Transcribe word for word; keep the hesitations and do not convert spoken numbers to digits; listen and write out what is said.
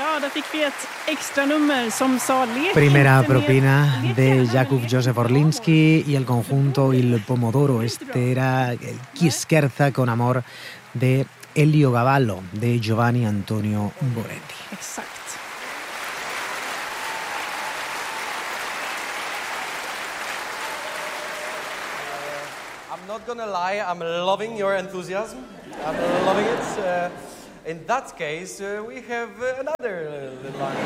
Ja, där fick vi ett extra nummer som sa lek. Primera propina de Jakub Josef Orlinsky y el conjunto Il Pomodoro. Este era el Chi scherza con amor de Heliogaballo, de Giovanni Antonio Bonetti. Exakt. I'm not gonna lie, I'm loving your enthusiasm. I'm loving it. Uh, in that case, uh, we have uh, another uh, line.